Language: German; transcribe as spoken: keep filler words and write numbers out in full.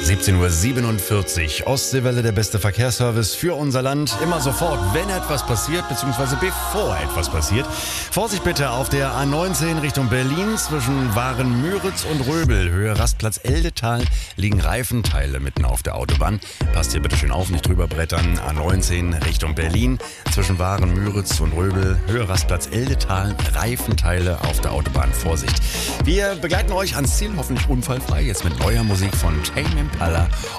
siebzehn Uhr siebenundvierzig. Ostseewelle, der beste Verkehrsservice für unser Land. Immer sofort, wenn etwas passiert, beziehungsweise bevor etwas passiert. Vorsicht bitte auf der A neunzehn Richtung Berlin zwischen Waren-Müritz und Röbel. Höhe Rastplatz Eldetal liegen Reifenteile mitten auf der Autobahn. Passt hier bitte schön auf, nicht drüber brettern. A neunzehn Richtung Berlin zwischen Waren-Müritz und Röbel. Höhe Rastplatz Eldetal, Reifenteile auf der Autobahn. Vorsicht. Wir begleiten euch ans Ziel, hoffentlich unfallfrei. Jetzt mit neuer Musik von Tame Impala